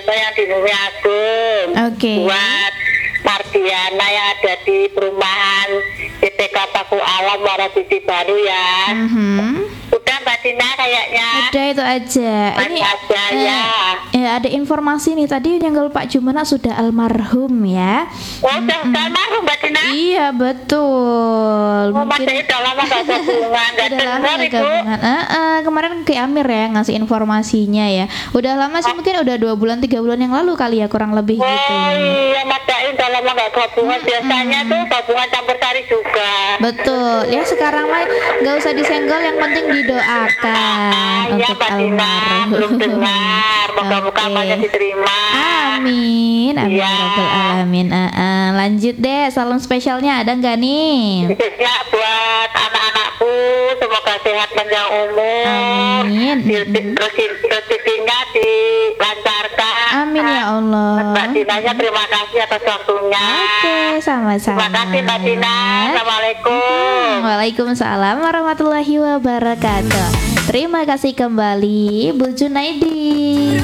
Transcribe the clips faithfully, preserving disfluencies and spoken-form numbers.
Sugianto yang di Nuri Agung. Oke. Buat Mardiana yang ada di perumahan P P K Paku Alam Warawiji Baru ya. Mhm. Udah Mbak Dina kayaknya. Udah itu aja. Ini aja, eh, ya. ya ada informasi nih tadi yang kalau Pak Jumana sudah almarhum ya. Oh, udah udah almarhum Mbak Dina. Iya betul. Oh, masih udah lama gak ada hubungan, gak Udah lama dengar nggak Ibu. gabungan. Eh, eh, kemarin ke Amir ya ngasih informasinya ya. Udah lama sih, mungkin udah dua bulan tiga bulan yang lalu kali ya, kurang lebih Oh gitu. iya, Mas Dain udah lama gak gabungan. Biasanya tuh gabungan campur sari juga. Betul. Ya sekarang mah nggak usah disenggol, yang penting didoakan Ah, iya untuk Mbak Dina, almarhum. belum dengar. Moga-moga Oke. amalnya diterima. Amin, amin Iya. ya rabbal alamin. Ah, ah. Lanjut deh, salam spesialnya ada nggak nih? Ya buat anak-anakku, semoga sehat panjang umur. Amin. Rezekinya dilancarkan. Amin ya Allah. Mbak Dinanya terima kasih atas waktunya. Oke, sama-sama. Terima kasih Mbak Dina. Assalamualaikum. Waalaikumsalam warahmatullahi wabarakatuh. Terima kasih kembali Bu Junaidi.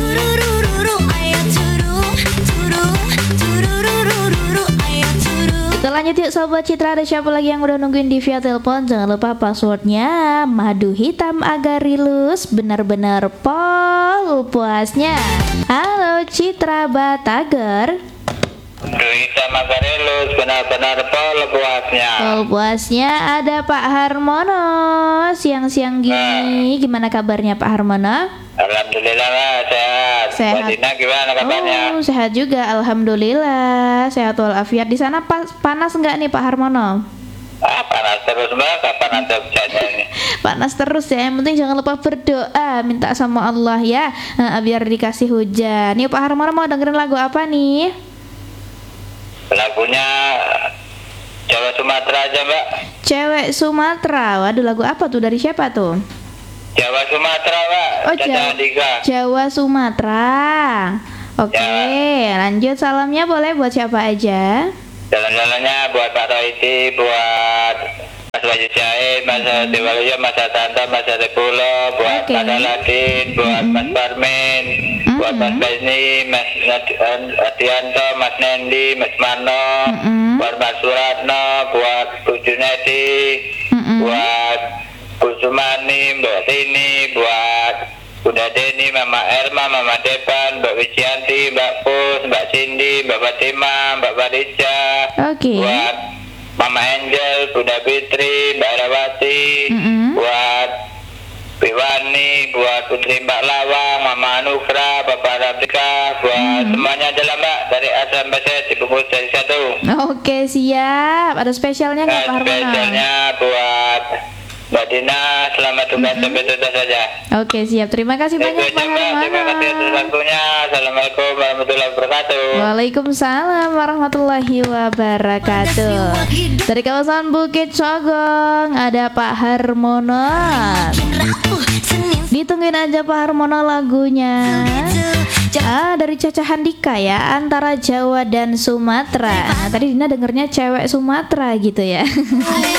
Kita lanjut yuk Sobat Citra. Ada siapa lagi yang udah nungguin di via telepon? Jangan lupa passwordnya madu hitam agar rilus, benar-benar pol puasnya. Halo Citra Batagar. Duita Magarelus benar-benar pol puasnya. Pol puasnya ada Pak Harmono. Siang-siang gini, gimana kabarnya Pak Harmono? Alhamdulillah lah, sehat. Sehat. Mbak Dina gimana kabarnya? Oh, sehat juga, alhamdulillah. Sehat walafiat. Di sana pas, panas nggak nih Pak Harmono? Ah, panas terus mbak, kapan ada hujannya ini? Panas terus ya. Yang penting jangan lupa berdoa, minta sama Allah ya, eh, biar dikasih hujan. Nih Pak Harmono mau dengerin lagu apa nih? Lagunya Jawa Sumatera aja mbak. Cewek Sumatera. Waduh, lagu apa tuh, dari siapa tuh? Jawa Sumatera mbak. Oh, Caca Jawa, Andika. Jawa Sumatera. Oke, Ya. lanjut, salamnya boleh buat siapa aja? Jalan-jalannya buat Pak Rohiti, buat Mas Bayu Syahid, Mas Hmm. Dewaluya, Mas Tanta, Mas Adepulo, buat Oke. Mas Aladin, buat Mas Parmin, buat Mas Mm-mm. Basni, Mas Nad- Adianto, Mas Nendi, Mas Mano, Mm-mm. buat Mas Suratno, buat Bu Junedi, Mm-mm. buat Bu Sumani, Mbak Tini, buat Bunda Deni, Mama Erma, Mama Depan, Mbak Wijianti, Mbak Pus, Mbak Cindy, Mbak Fatima, Mbak Farija, Oke. buat Mama Angel, Bunda Fitri, Mbak Rawati, Mm-mm. buat Biwani, buat Putri Mbak Lawang, Mama Anukra, Bapak Rabrika, buat semuanya adalah Mbak dari A sampai Z dibungkus dari satu. Oke, siap. Ada spesialnya nggak Pak Nah, Harmono? spesialnya buat Mbak Dina, selamat tugas sampai tuntas saja. Oke, siap. Terima kasih Itu banyak aja Pak Mbak, terima kasih atas Harmono. waktunya. Assalamualaikum warahmatullahi wabarakatuh. Waalaikumsalam warahmatullahi wabarakatuh. Dari kawasan Bukit Sogong ada Pak Harmono. Ditungguin aja Pak Harmono lagunya. Ah, dari Caca Handika ya, antara Jawa dan Sumatera. Nah, tadi Dina dengernya cewek Sumatera gitu ya.